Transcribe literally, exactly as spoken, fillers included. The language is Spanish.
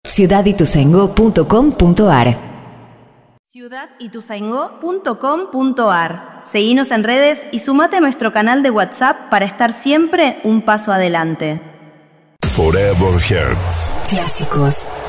ciudad ituzaingó punto com punto ar. ciudad ituzaingó punto com punto ar. Seguinos en redes y sumate a nuestro canal de WhatsApp para estar siempre un paso adelante. Forever Hearts. Clásicos